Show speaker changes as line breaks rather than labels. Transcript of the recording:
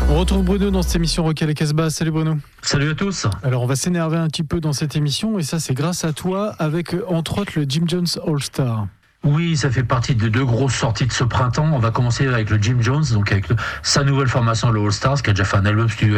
On retrouve Bruno dans cette émission Rock à la Casbah. Salut Bruno.
Salut à tous.
Alors on va s'énerver un petit peu dans cette émission et ça c'est grâce à toi avec entre autres le Jim Jones All Star.
Oui, ça fait partie de deux grosses sorties de ce printemps. On va commencer avec le Jim Jones, donc avec sa nouvelle formation, le All Stars, qui a déjà fait un album studio